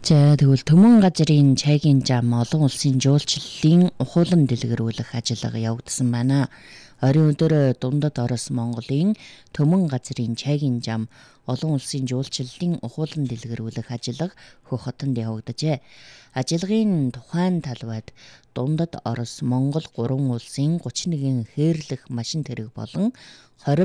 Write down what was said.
За тэгвэл Төмөн газрын чайгийн зам олон улсын жуулчлалын ухуулан дэлгэрүүлэх ажиллагаа явагдсан байна. Оройн өдөр Дундад Орос Монголын Төмөн газрын чайгийн зам олон улсын жуулчлалын ухуулан дэлгэрүүлэх ажиллагаа Хөх хотод явагджээ. Ажиллагааны тухайн талбайд Дундад Орос Монгол 3 улсын 31 хээрлэх машин тэрэг болон